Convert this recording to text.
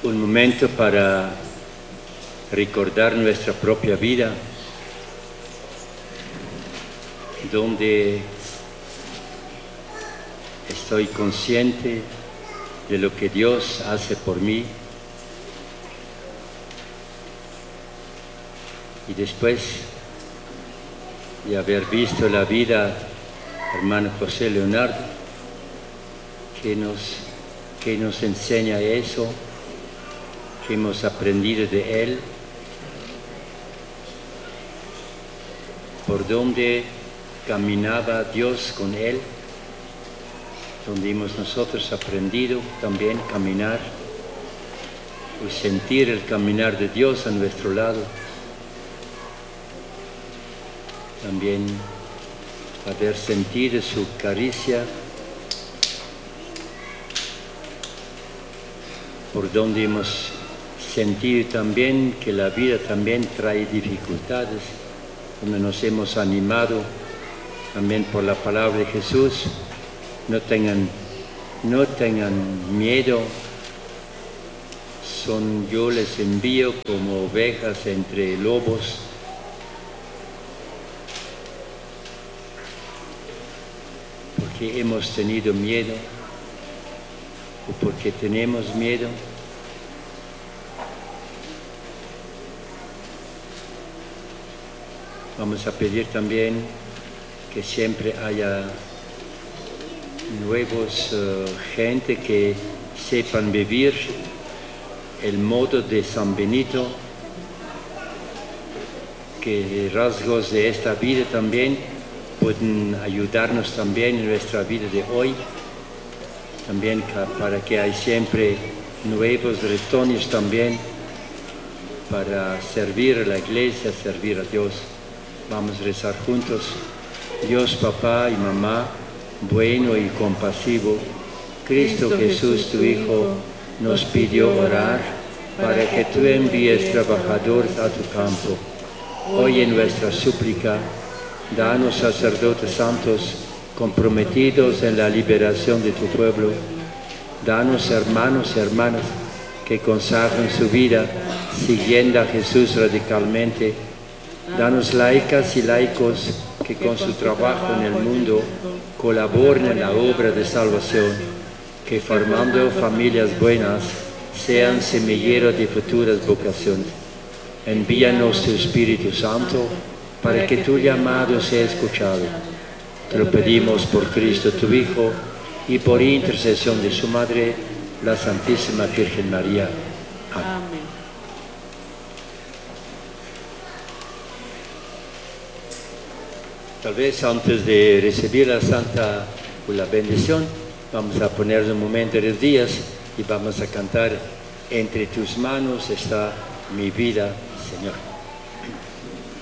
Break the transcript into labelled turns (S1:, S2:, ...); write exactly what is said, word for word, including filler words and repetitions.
S1: un momento para recordar nuestra propia vida, donde estoy consciente de lo que Dios hace por mí. Y después de haber visto la vida, hermano José Leonardo, que nos, que nos enseña eso, que hemos aprendido de él, por donde caminaba Dios con él, donde hemos nosotros aprendido también caminar y sentir el caminar de Dios a nuestro lado. También haber sentido su caricia, por donde hemos sentido también que la vida también trae dificultades, donde nos hemos animado también por la palabra de Jesús. No tengan, no tengan miedo, son, yo les envío como ovejas entre lobos. Porque hemos tenido miedo o porque tenemos miedo. Vamos a pedir también que siempre haya nuevos uh, gente que sepan vivir el modo de San Benito, que rasgos de esta vida también pueden ayudarnos también en nuestra vida de hoy, también para que haya siempre nuevos retoños también para servir a la iglesia, servir a Dios. Vamos a rezar juntos. Dios, papá y mamá, bueno y compasivo, Cristo Jesús, tu Hijo, nos pidió orar para que tú envíes trabajadores a tu campo. Oye nuestra súplica, danos sacerdotes santos comprometidos en la liberación de tu pueblo. Danos hermanos y hermanas que consagren su vida siguiendo a Jesús radicalmente. Danos laicas y laicos que con su trabajo en el mundo colaboren en la obra de salvación, que formando familias buenas sean semilleros de futuras vocaciones. Envíanos tu Espíritu Santo para que tu llamado sea escuchado. Te lo pedimos por Cristo tu Hijo y por intercesión de su Madre, la Santísima Virgen María. Amén. Tal vez antes de recibir la Santa o la bendición, vamos a poner un momento de días y vamos a cantar: entre tus manos está mi vida, Señor.